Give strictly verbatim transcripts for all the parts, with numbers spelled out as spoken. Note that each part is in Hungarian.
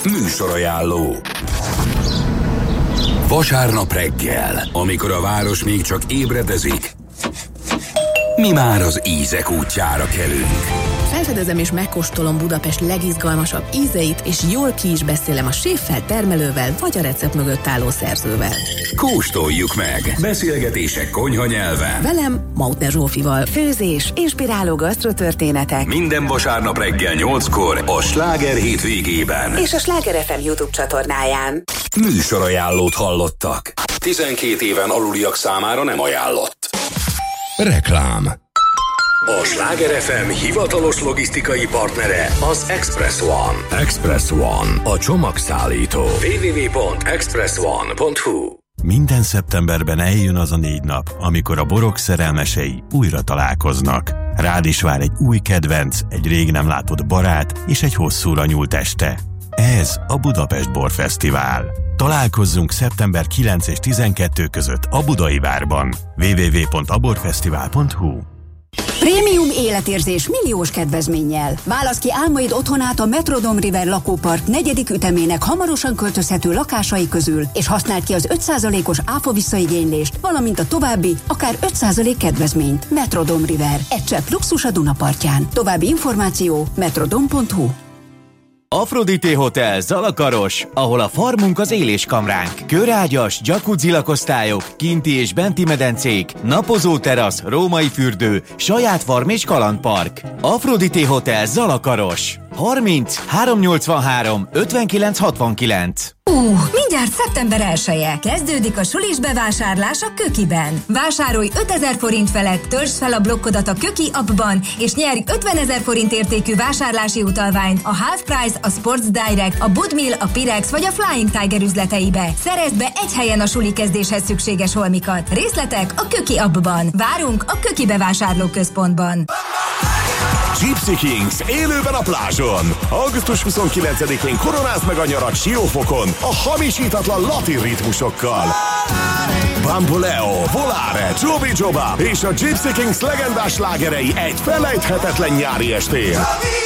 Műsorajánló. Vasárnap reggel, amikor a város még csak ébredezik, mi már az ízek útjára kelünk. Felfedezem és megkóstolom Budapest legizgalmasabb ízeit, és jól ki is beszélem a séffel, termelővel, vagy a recept mögött álló szerzővel. Kóstoljuk meg! Beszélgetések konyha nyelven. Velem, Mautner Zsófival. Főzés, inspiráló gasztrotörténetek. Minden vasárnap reggel nyolckor a Sláger hétvégében. És a Sláger ef em YouTube csatornáján. Műsorajánlót hallottak. tizenkét éven aluliak számára nem ajánlott. Reklám. A Sláger ef em hivatalos logisztikai partnere az Express One. Express One, a csomagszállító. double-u double-u double-u pont express one pont hu. Minden szeptemberben eljön az a négy nap, amikor a borok szerelmesei újra találkoznak. Rád is vár egy új kedvenc, egy rég nem látott barát és egy hosszúra nyúlt este. Ez a Budapest Borfesztivál. Találkozzunk szeptember kilenc és tizenkettő között a Budai Várban. double-u double-u double-u pont aborfesztivál pont hu. Prémium életérzés milliós kedvezménnyel. Válasz ki álmaid otthonát a Metrodome River lakópark negyedik ütemének hamarosan költözhető lakásai közül, és használd ki az öt százalékos áfa visszaigénylést, valamint a további, akár öt százalék kedvezményt. Metrodome River. Egy csepp luxus a Dunapartján. További információ metrodome pont hu. Aphrodite Hotel Zalakaros, ahol a farmunk az éléskamránk. Körágyas, jacuzzi lakosztályok, kinti és benti medencék, napozó terasz, római fürdő, saját farm és kalandpark. Aphrodite Hotel Zalakaros. harminc háromszáznyolcvanhárom ötvenkilenc hatvankilenc. Uh, mindjárt szeptember elseje. Kezdődik a sulis bevásárlás a Kökiben. Vásárolj ötezer forint felett, töltsd fel a blokkodat a Köki appban, és nyerj ötvenezer forint értékű vásárlási utalványt a Half Price, a Sports Direct, a Budmill, a Pirex vagy a Flying Tiger üzleteibe. Szerezd be egy helyen a suli kezdéshez szükséges holmikat. Részletek a Köki appban. Várunk a Köki bevásárlóközpontban. Gypsy Kings élőben a plázson. augusztus huszonkilencedikén koronázd meg a nyarat Siófokon a hamisítatlan latin ritmusokkal. Bamboleo, Volare, Joby Joba és a Gypsy Kings legendás slágerei egy felejthetetlen nyári estén.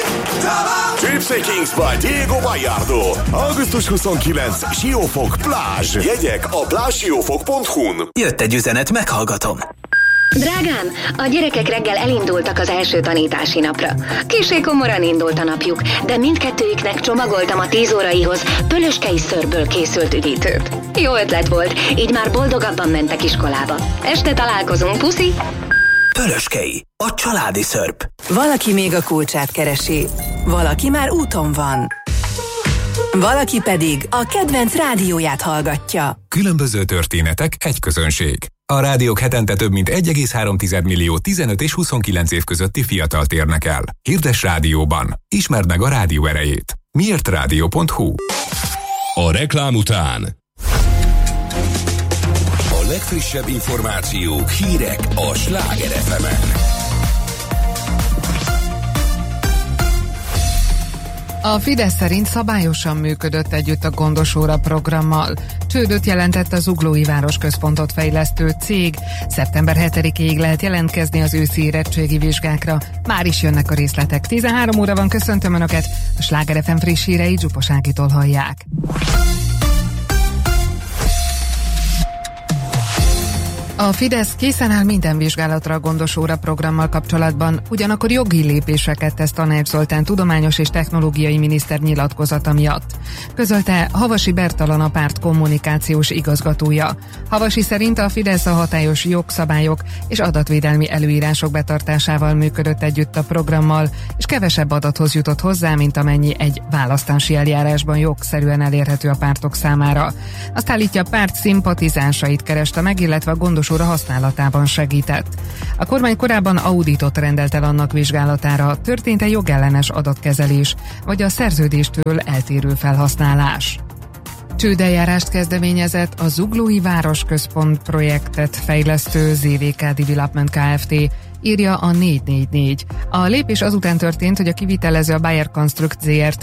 Gypsy Kings by Diego Gallardo. augusztus huszonkilencedike Siófok plázs. Jegyek a plázsiófok pont hu-n. Jött egy üzenet, meghallgatom. Drágám, a gyerekek reggel elindultak az első tanítási napra. Kissé komoran indult a napjuk, de mindkettőjüknek csomagoltam a tíz óraihoz pölöskei szörből készült üdítőt. Jó ötlet volt, így már boldogabban mentek iskolába. Este találkozunk, puszi! Pölöskei, a családi szörp. Valaki még a kulcsát keresi, valaki már úton van. Valaki pedig a kedvenc rádióját hallgatja. Különböző történetek, egy közönség. A rádiók hetente több mint egy egész három millió tizenöt és huszonkilenc év közötti fiatalt érnek el. Hirdess rádióban. Ismerd meg a rádió erejét. miért rádió pont hu. A reklám után a legfrissebb információk, hírek a Sláger ef emen. A Fidesz szerint szabályosan működött együtt a Gondos óra programmal. Csődöt jelentett az Zuglói Városközpontot fejlesztő cég. szeptember hetedikéig lehet jelentkezni az őszi érettségi vizsgákra. Már is jönnek a részletek. tizenhárom óra van, köszöntöm Önöket. A Sláger ef em friss híreit Zsupos Ágitól hallják. A Fidesz készen áll minden vizsgálatra a Gondos óra programmal kapcsolatban, ugyanakkor jogi lépéseket tesz Tanács Zoltán tudományos és technológiai miniszter nyilatkozata miatt. Közölte Havasi Bertalan, a párt kommunikációs igazgatója. Havasi szerint a Fidesz a hatályos jogszabályok és adatvédelmi előírások betartásával működött együtt a programmal, és kevesebb adathoz jutott hozzá, mint amennyi egy választási eljárásban jogszerűen elérhető a pártok számára. Azt állítja, a párt szimpatizánsait kereste meg, illetve a Gondos óra használatában segített. A kormány korábban auditot rendelt el annak vizsgálatára, történt-e jogellenes adatkezelés, vagy a szerződéstől eltérő felhasználás. Csődeljárást kezdeményezett a Zuglói Városközpont projektet fejlesztő zé vé ká Development Kft., írja a négy négy négy. A lépés azután történt, hogy a kivitelező a Bayer Construct Zrt.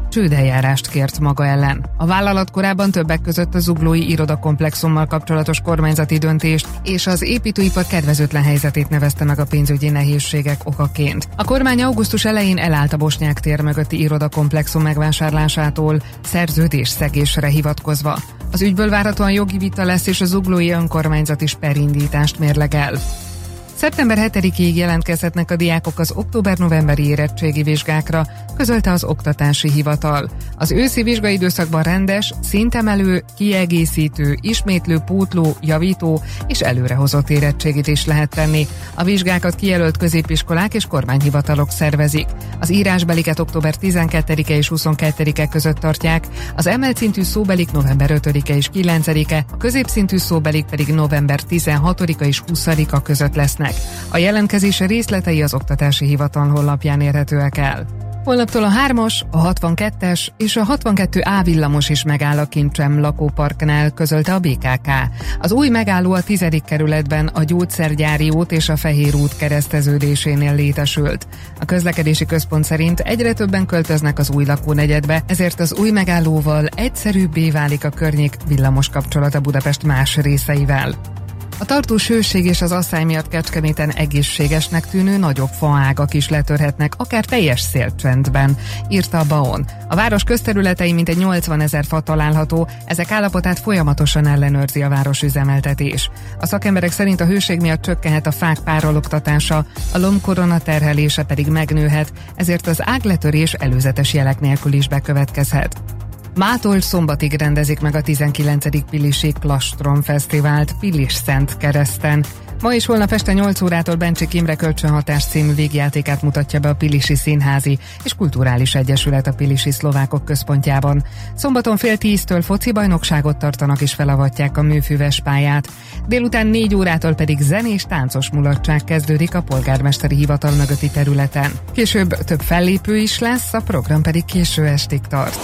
csődeljárást kért maga ellen. A vállalat korábban többek között a zuglói irodakomplexummal kapcsolatos kormányzati döntést és az építőipar kedvezőtlen helyzetét nevezte meg a pénzügyi nehézségek okaként. A kormány augusztus elején elállt a Bosnyák tér mögötti irodakomplexum megvásárlásától, szerződésszegésre hivatkozva. Az ügyből várhatóan jogi vita lesz, és a zuglói önkormányzat is perindítást mérlegel. szeptember hetedikéig jelentkezhetnek a diákok az október-novemberi érettségi vizsgákra, közölte az Oktatási Hivatal. Az őszi vizsgaidőszakban rendes, szintemelő, kiegészítő, ismétlő, pótló, javító és előrehozott érettségit is lehet tenni. A vizsgákat kijelölt középiskolák és kormányhivatalok szervezik. Az írásbeliket október tizenkettedike és huszonkettedike között tartják, az emelt szintű szóbelik november ötödike és kilencedike, a középszintű szóbelik pedig november tizenhatodika és huszadika között lesznek. A jelentkezés részletei az Oktatási Hivatal honlapján érhetőek el. Holnaptól a hármas, a hatvankettes és a hatvankettő á villamos is megáll a Kincsem lakóparknál, közölte a bé ká ká. Az új megálló a tizedik kerületben a Gyógyszergyári út és a Fehér út kereszteződésénél létesült. A közlekedési központ szerint egyre többen költöznek az új lakónegyedbe, ezért az új megállóval egyszerűbbé válik a környék villamos kapcsolata Budapest más részeivel. A tartós hőség és az asszály miatt Kecskeméten egészségesnek tűnő nagyobb faágak is letörhetnek, akár teljes szélcsendben, írta a bé á o en. A város közterületei mintegy nyolcvanezer fa található, ezek állapotát folyamatosan ellenőrzi a városüzemeltetés. A szakemberek szerint a hőség miatt csökkenhet a fák párologtatása, a lombkorona terhelése pedig megnőhet, ezért az ágletörés előzetes jelek nélkül is bekövetkezhet. Mától szombatig rendezik meg a tizenkilencedik Pilisi Klastrom Fesztivált Pilis-Szentkereszten. Ma és holnap este nyolc órától Bencsik Imre Kölcsönhatás című végjátékát mutatja be a Pilisi Színházi és Kulturális Egyesület a Pilisi Szlovákok központjában. Szombaton fél tíztől foci bajnokságot tartanak és felavatják a műfüves pályát. Délután négy órától pedig zenés táncos mulatság kezdődik a polgármesteri hivatal mögötti területen. Később több fellépő is lesz, a program pedig késő estig tart.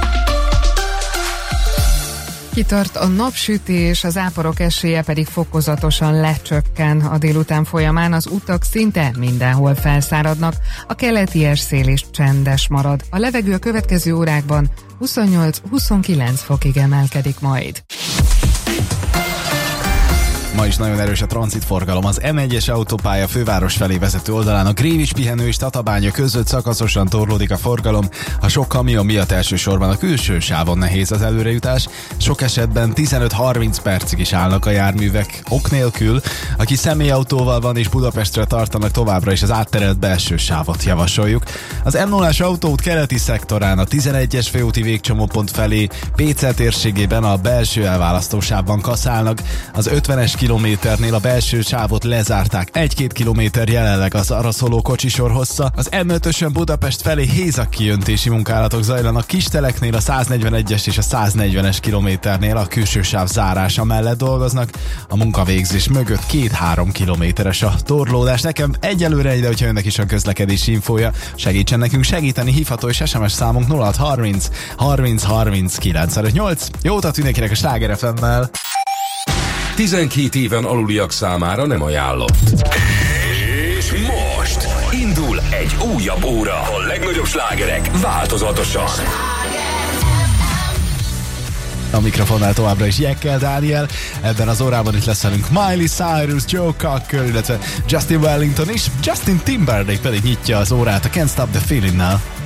Kitart a napsütés, az záporok esélye pedig fokozatosan lecsökken a délután folyamán, az utak szinte mindenhol felszáradnak, a keleti erszél is csendes marad. A levegő a következő órákban huszonnyolc-huszonkilenc fokig emelkedik majd. Ma is nagyon erős a tranzitforgalom. Az em egyes autópálya főváros felé vezető oldalán a Grévics pihenő és Tatabánya között szakaszosan torlódik a forgalom. A sok kamion miatt elsősorban a külső sávon nehéz az előrejutás. Sok esetben tizenöt-harminc percig is állnak a járművek ok nélkül. Aki személyautóval van és Budapestre tartanak, továbbra is az átterelt belső sávot javasoljuk. Az em nullás autóút keleti szektorán a tizenegyes főúti végcsomópont felé Pécel térségében a belső elválasztósávban kaszálnak. Az ötvenes kilométernél a belső sávot lezárták. Egy-két kilométer jelenleg az arra szóló kocsisor hossza. Az em ötösön Budapest felé hézak kijöntési munkálatok zajlanak Kisteleknél, a száznegyvenegyes és a száznegyvenes kilométernél a külső sáv zárása mellett dolgoznak. A munkavégzés mögött két-három kilométeres a torlódás. Nekem egyelőre ide, hogyha önnek is a közlekedési infója, segítsen nekünk segíteni, hívható és es em es számunk nulla hat harminc harminc harminc kilencvenöt. Jó utat mindenkinek a Sláger ef emmel! tizenkét éven aluliak számára nem ajánlott. És most indul egy újabb óra. A legnagyobb slágerek változatosan. A mikrofonnál továbbra is Jekkel Dániel. Ebben az órában itt lesz velünk Miley Cyrus, Joe Cocker, illetve Justin Wellington és Justin Timberlake pedig nyitja az órát a Can't Stop the Feeling-nál.